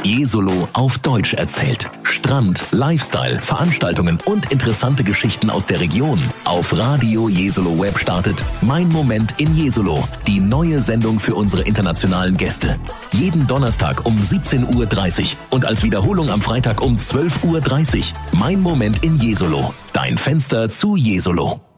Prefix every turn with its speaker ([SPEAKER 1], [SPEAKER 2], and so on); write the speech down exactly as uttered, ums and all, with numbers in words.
[SPEAKER 1] Jesolo auf Deutsch erzählt. Strand, Lifestyle, Veranstaltungen und interessante Geschichten aus der Region. Auf Radio Jesolo Web startet Mein Moment in Jesolo, die neue Sendung für unsere internationalen Gäste. Jeden Donnerstag um siebzehn Uhr dreißig und als Wiederholung am Freitag um zwölf Uhr dreißig. Mein Moment in Jesolo, dein Fenster zu Jesolo.